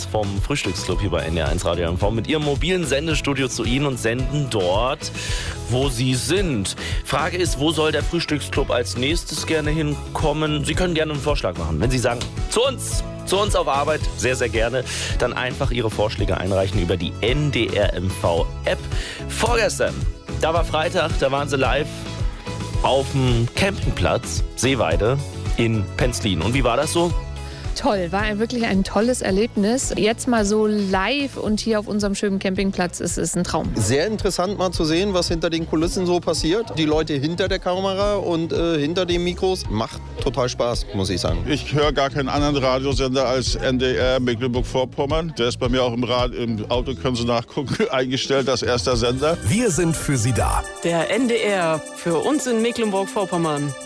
vom Frühstücksclub hier bei NDR1 Radio MV mit ihrem mobilen Sendestudio zu Ihnen und senden dort, wo Sie sind. Frage ist, wo soll der Frühstücksclub als nächstes gerne hinkommen? Sie können gerne einen Vorschlag machen. Wenn Sie sagen, zu uns auf Arbeit, sehr, sehr gerne, dann einfach Ihre Vorschläge einreichen über die NDR MV-App. Vorgestern, da war Freitag, da waren Sie live auf dem Campingplatz Seeweide in Penzlin. Und wie war das so? Toll, war wirklich ein tolles Erlebnis. Jetzt mal so live und hier auf unserem schönen Campingplatz ist es ein Traum. Sehr interessant mal zu sehen, was hinter den Kulissen so passiert. Die Leute hinter der Kamera und hinter den Mikros. Macht total Spaß, muss ich sagen. Ich höre gar keinen anderen Radiosender als NDR Mecklenburg-Vorpommern. Der ist bei mir auch im Auto, können Sie nachgucken, eingestellt als erster Sender. Wir sind für Sie da. Der NDR für uns in Mecklenburg-Vorpommern.